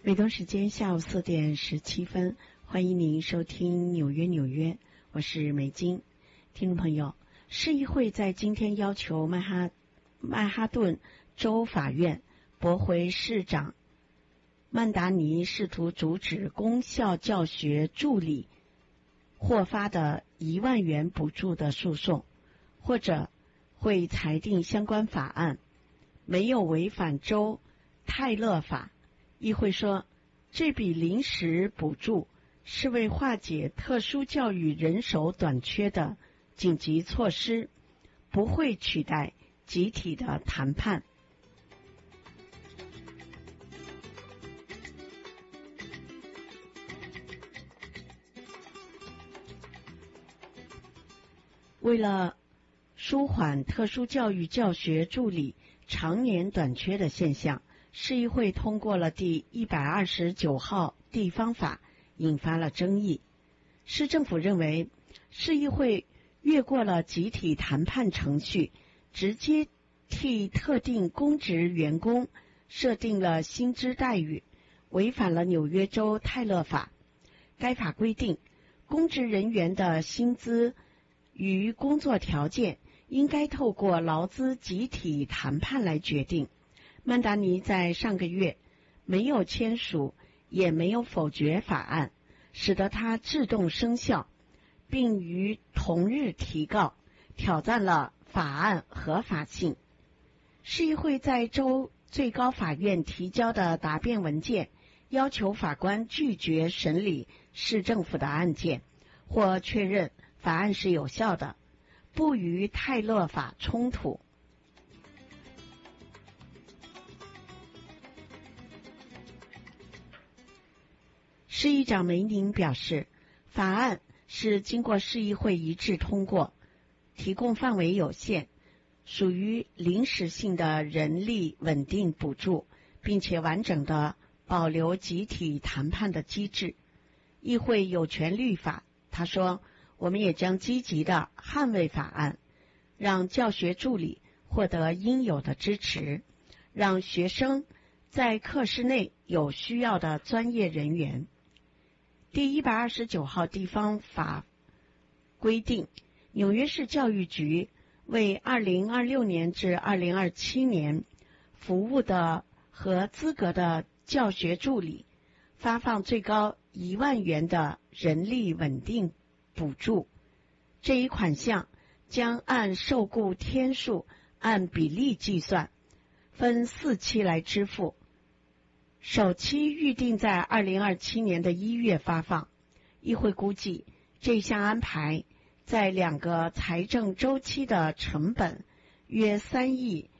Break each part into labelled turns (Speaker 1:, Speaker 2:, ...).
Speaker 1: 北东时间下午4点17分，欢迎您收听纽约，我是美金。听众朋友，市议会在今天要求曼哈顿州法院驳回市长曼达尼试图阻止公校教学助理获发的1万元补助的诉讼，或者会裁定相关法案没有违反州泰勒法。议会说，这笔临时补助是为化解特殊教育人手短缺的紧急措施，不会取代集体的谈判。为了舒缓特殊教育教学助理常年短缺的现象，市议会通过了第129号地方法，引发了争议。市政府认为，市议会越过了集体谈判程序，直接替特定公职员工设定了薪资待遇，违反了纽约州泰勒法。该法规定，公职人员的薪资与工作条件应该透过劳资集体谈判来决定。曼达尼在上个月没有签署也没有否决法案，使得它自动生效，并于同日提告，挑战了法案合法性。市议会在州最高法院提交的答辩文件要求法官拒绝审理市政府的案件，或确认法案是有效的，不与泰勒法冲突。市议长梅宁表示，法案是经过市议会一致通过，提供范围有限，属于临时性的人力稳定补助，并且完整的保留集体谈判的机制。议会有权律法，他说，我们也将积极的捍卫法案，让教学助理获得应有的支持，让学生在课室内有需要的专业人员。第129号地方法规定，纽约市教育局为2026年至2027年服务的合资格的教学助理发放最高1万元的人力稳定补助。这一款项将按受雇天数按比例计算，分4期来支付。首期预定在2027年的1月发放。议会估计，这项安排在2个财政周期的成本约3亿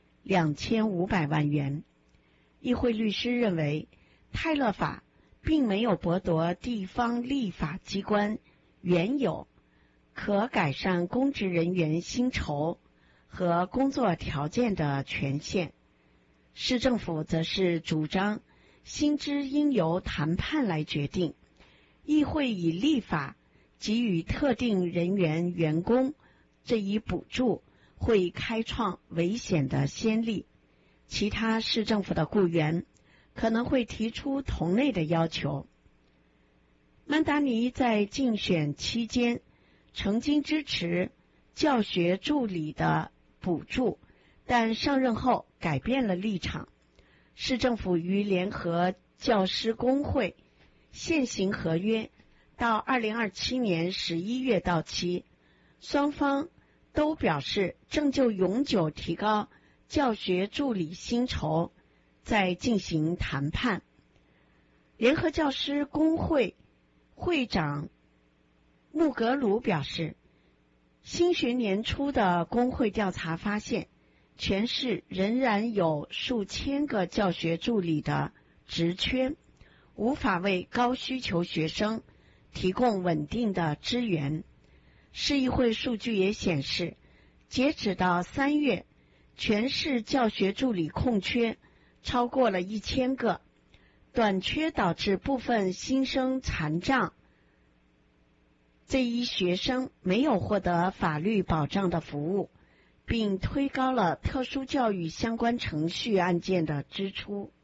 Speaker 1: 2500万元。议会律师认为，泰勒法并没有剥夺地方立法机关原有可改善公职人员薪酬和工作条件的权限。市政府则是主张薪资应由谈判来决定。议会以立法给予特定人员员工这一补助，会开创危险的先例。其他市政府的雇员可能会提出同类的要求。曼达尼在竞选期间曾经支持教学助理的补助，但上任后改变了立场。市政府与联合教师工会现行合约到2027年11月到期，双方都表示正就永久提高教学助理薪酬在进行谈判。联合教师工会会长穆格鲁表示，新学年初的工会调查发现，全市仍然有数千个教学助理的职缺，无法为高需求学生提供稳定的资源。市议会数据也显示，截止到3月，全市教学助理空缺超过了1000个，短缺导致部分新生残障这一学生没有获得法律保障的服务，并推高了特殊教育相关程序案件的支出。